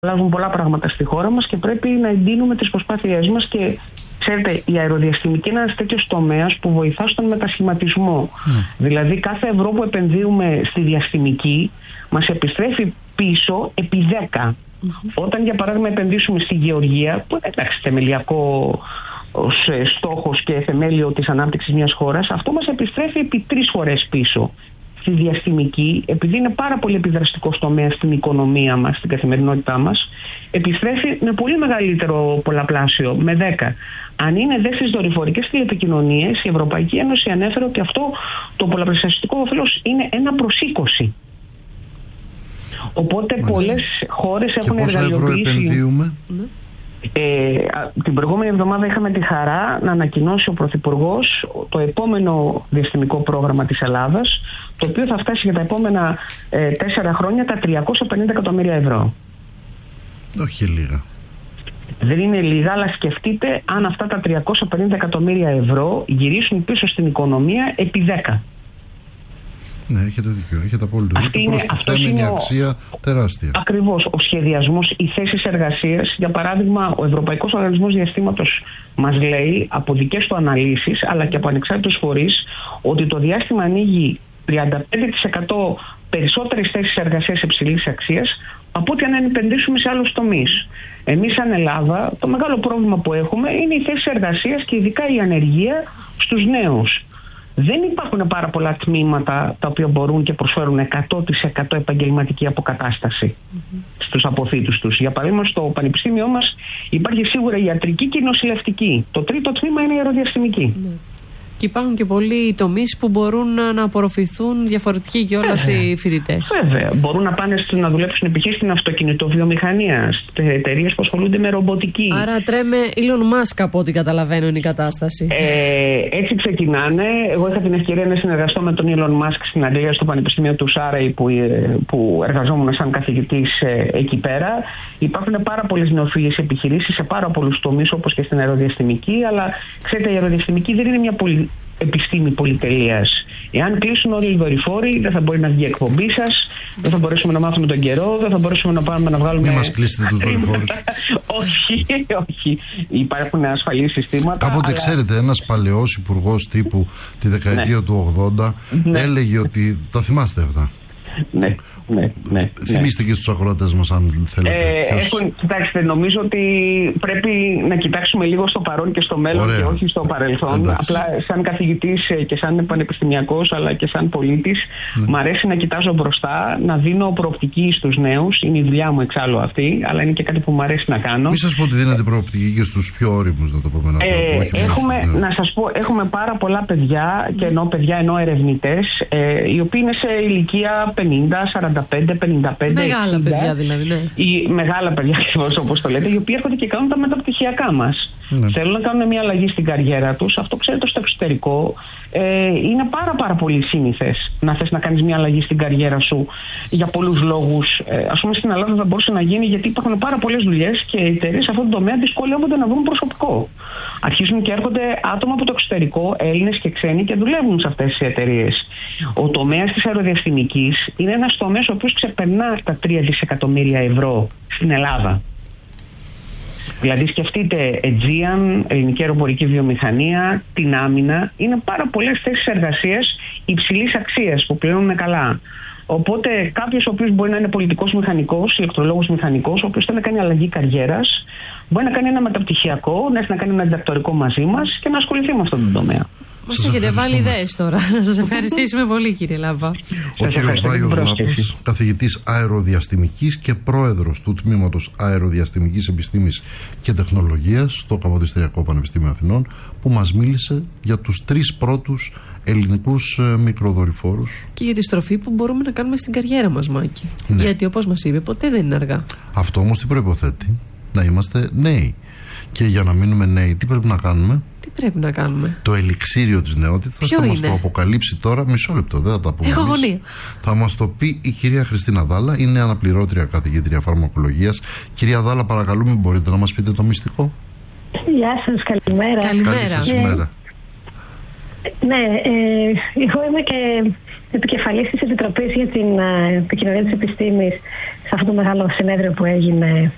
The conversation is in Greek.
Αλλάζουν πολλά πράγματα στη χώρα μας και πρέπει να εντείνουμε τις προσπάθειές μας και ξέρετε, η αεροδιαστημική είναι ένας τέτοιος τομέας που βοηθά στον μετασχηματισμό. Δηλαδή κάθε ευρώ που επενδύουμε στη διαστημική μας επιστρέφει πίσω επί 10. Όταν για παράδειγμα επενδύσουμε στη γεωργία, που εντάξει θεμελιακό στόχος και θεμέλιο της ανάπτυξης μιας χώρας, αυτό μας επιστρέφει επί 3 φορές πίσω. Στη διαστημική, επειδή είναι πάρα πολύ επιδραστικός τομέας στην οικονομία μας, στην καθημερινότητά μας, επιστρέφει με πολύ μεγαλύτερο πολλαπλάσιο, με 10. Αν είναι δε στις δορυφορικές τηλεπικοινωνίες, η Ευρωπαϊκή Ένωση ανέφερε ότι αυτό το πολλαπλασιαστικό όφελος είναι 1/20. Οπότε πολλές χώρες έχουν εργαλειοποιήσει. Και πόσα ευρώ επενδύουμε? Την προηγούμενη εβδομάδα είχαμε τη χαρά να ανακοινώσει ο Πρωθυπουργός το επόμενο διαστημικό πρόγραμμα της Ελλάδας, το οποίο θα φτάσει για τα επόμενα 4 χρόνια τα 350 εκατομμύρια ευρώ. Όχι λίγα. Δεν είναι λίγα, αλλά σκεφτείτε αν αυτά τα 350 εκατομμύρια ευρώ γυρίσουν πίσω στην οικονομία επί 10. Ναι, έχετε δίκιο, έχετε απόλυτο δίκιο. Προστιθέμενη μια αξία τεράστια. Ακριβώς. Ο σχεδιασμός, οι θέσεις εργασίας, για παράδειγμα, ο Ευρωπαϊκός Οργανισμός Διαστήματος μας λέει από δικές του αναλύσεις, αλλά και από ανεξάρτητους φορείς, ότι το διάστημα ανοίγει 35% περισσότερες θέσεις εργασίας υψηλής αξίας από ό,τι αν επενδύσουμε σε άλλους τομείς. Εμείς, σαν Ελλάδα, το μεγάλο πρόβλημα που έχουμε είναι οι θέσεις εργασίας και ειδικά η ανεργία στους νέους. Δεν υπάρχουν πάρα πολλά τμήματα τα οποία μπορούν και προσφέρουν 100% επαγγελματική αποκατάσταση στους αποθήτους τους. Για παράδειγμα, στο πανεπιστήμιό μας υπάρχει σίγουρα η ιατρική και η νοσηλευτική. Το τρίτο τμήμα είναι η αεροδιαστημική. Και υπάρχουν και πολλοί τομείς που μπορούν να απορροφηθούν διαφορετικοί κιόλας οι φοιτητές. Βέβαια. Μπορούν να πάνε να δουλέψουν π.χ. στην αυτοκινητοβιομηχανία, σε εταιρείες που ασχολούνται με ρομποτική. Άρα τρέμε Elon Musk, από ό,τι καταλαβαίνω, είναι η κατάσταση. Έτσι ξεκινάνε. Εγώ είχα την ευκαιρία να συνεργαστώ με τον Elon Musk στην Αγγλία, στο Πανεπιστήμιο του Σάρεϊ, που εργαζόμουν σαν καθηγητής εκεί πέρα. Υπάρχουν πάρα πολλές νεοφυείς επιχειρήσεις σε πάρα πολλούς τομείς, όπως και στην αεροδιαστημική, αλλά ξέρετε, η αεροδιαστημική δεν είναι μια επιστήμη πολυτελείας. Εάν κλείσουν όλοι οι δορυφόροι, δεν θα μπορεί να βγει η εκπομπή σας, δεν θα μπορέσουμε να μάθουμε τον καιρό, δεν θα μπορέσουμε να πάμε να βγάλουμε. Μην μας κλείσετε τους δορυφόρους. όχι. Υπάρχουν ασφαλείς συστήματα. Κάποτε, αλλά ξέρετε, ένας παλαιός υπουργός τύπου τη δεκαετία του 80 έλεγε ότι. Το θυμάστε αυτά? Ναι. Θυμήστε και στους ακροατές μας, αν θέλετε. Κοιτάξτε, νομίζω ότι πρέπει να κοιτάξουμε λίγο στο παρόν και στο μέλλον. Ωραία. Και όχι στο παρελθόν. Εντάξει. Απλά σαν καθηγητής και σαν πανεπιστημιακός, αλλά και σαν πολίτης, μου αρέσει να κοιτάζω μπροστά, να δίνω προοπτική στους νέους. Είναι η δουλειά μου εξάλλου αυτή, αλλά είναι και κάτι που μου αρέσει να κάνω. Μην σας πω ότι δίνετε προοπτική και στους πιο όριμους, να το πούμε. Να σας πω, έχουμε πάρα πολλά παιδιά, και ενώ ερευνητές, οι οποίοι είναι σε ηλικία 50, 45, 55. Μεγάλα 60, παιδιά δηλαδή, ναι. Μεγάλα παιδιά, όπως το λέτε, οι οποίοι έρχονται και κάνουν τα μεταπτυχιακά μας. Θέλουν να κάνουν μια αλλαγή στην καριέρα τους. Αυτό, ξέρετε, στο εξωτερικό είναι πάρα πολύ σύνηθες να θες να κάνεις μια αλλαγή στην καριέρα σου για πολλούς λόγους. Ας πούμε, στην Ελλάδα δεν μπορούσε να γίνει γιατί υπάρχουν πάρα πολλές δουλειές και οι εταιρείες σε αυτόν τον τομέα δυσκολεύονται να βρουν προσωπικό. Αρχίζουν και έρχονται άτομα από το εξωτερικό, Έλληνες και ξένοι, και δουλεύουν σε αυτές τις εταιρείες. Ο τομέας της αεροδιαστημικής είναι ένας τομέας ο οποίος ξεπερνά τα 3 δισεκατομμύρια ευρώ στην Ελλάδα. Δηλαδή, σκεφτείτε Aegean, ελληνική αεροπορική βιομηχανία, την άμυνα. Είναι πάρα πολλές θέσεις εργασίας υψηλής αξίας που πληρώνουν καλά. Οπότε, κάποιος ο οποίος μπορεί να είναι πολιτικός μηχανικός, ηλεκτρολόγος μηχανικός, ο οποίος θέλει να κάνει αλλαγή καριέρας, μπορεί να κάνει ένα μεταπτυχιακό, να έρθει να κάνει ένα διδακτορικό μαζί μας και να ασχοληθεί με αυτόν τον τομέα. Μας έχετε βάλει ιδέες τώρα. Να σας ευχαριστήσουμε πολύ, κύριε Λάμπα. Ο κύριος Βάγιος Λάμπας, καθηγητής αεροδιαστημικής και πρόεδρος του Τμήματος Αεροδιαστημικής Επιστήμης και Τεχνολογίας στο Καποδιστριακό Πανεπιστήμιο Αθηνών, που μας μίλησε για τους 3 πρώτους ελληνικούς μικροδορυφόρους. Και για τη στροφή που μπορούμε να κάνουμε στην καριέρα μας, Μάκη. Ναι. Γιατί, όπως μας είπε, ποτέ δεν είναι αργά. Αυτό όμως τι προϋποθέτει? Να είμαστε νέοι. Και για να μείνουμε νέοι, τι πρέπει να κάνουμε? Τι πρέπει να κάνουμε? Το ελιξίριο της νεότητας θα μας το αποκαλύψει τώρα. Μισό λεπτό, δεν θα τα πούμε. Έχω αγωνία. Θα μας το πει η κυρία Χριστίνα Δάλα, είναι αναπληρώτρια καθηγήτρια φαρμακολογίας. Κυρία Δάλα, παρακαλούμε, μπορείτε να μας πείτε το μυστικό? Γεια σας, καλημέρα. Καλή σας ημέρα. Ναι, εγώ είμαι και επικεφαλής της Επιτροπής για την επικοινωνία της επιστήμης σε αυτό το μεγάλο συνέδριο που έγινε